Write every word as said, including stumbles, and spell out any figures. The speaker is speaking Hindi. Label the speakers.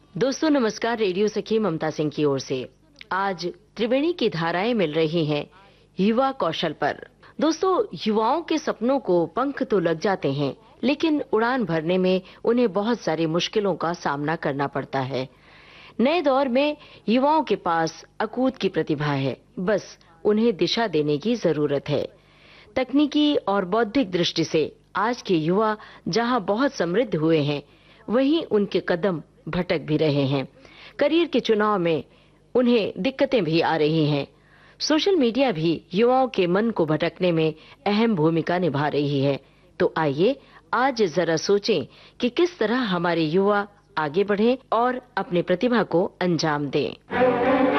Speaker 1: दोस्तों नमस्कार। रेडियो सखी ममता सिंह की ओर से आज त्रिवेणी की धाराएं मिल रही हैं युवा कौशल पर। दोस्तों, युवाओं के सपनों को पंख तो लग जाते हैं, लेकिन उड़ान भरने में उन्हें बहुत सारी मुश्किलों का सामना करना पड़ता है। नए दौर में युवाओं के पास अकूत की प्रतिभा है, बस उन्हें दिशा देने की जरूरत है। तकनीकी और बौद्धिक दृष्टि से आज के युवा जहां बहुत समृद्ध हुए हैं, वहीं उनके कदम भटक भी रहे हैं। करियर के चुनाव में उन्हें दिक्कतें भी आ रही हैं। सोशल मीडिया भी युवाओं के मन को भटकने में अहम भूमिका निभा रही है। तो आइए आज जरा सोचें कि किस तरह हमारे युवा आगे बढ़ें और अपनी प्रतिभा को अंजाम दें।